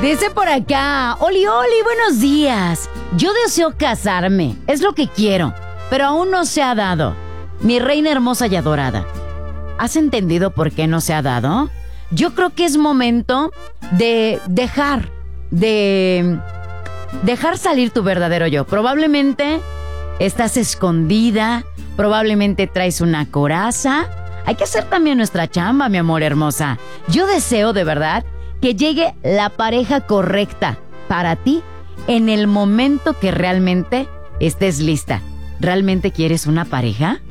Dice por acá, Oli, buenos días. Yo deseo casarme, es lo que quiero, pero aún no se ha dado. Mi reina hermosa y adorada. ¿Has entendido por qué no se ha dado? Yo creo que es momento de dejar salir tu verdadero yo. Probablemente estás escondida, probablemente traes una coraza. Hay que hacer también nuestra chamba, mi amor hermosa. Yo deseo de verdad que llegue la pareja correcta para ti en el momento que realmente estés lista. ¿Realmente quieres una pareja?